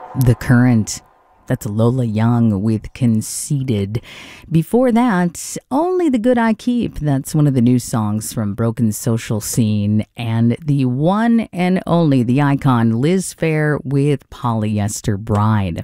The Current. That's Lola Young with Conceited. Before that, Only the Good I Keep. That's one of the new songs from Broken Social Scene. And the one and only, the icon, Liz Phair with Polyester Bride.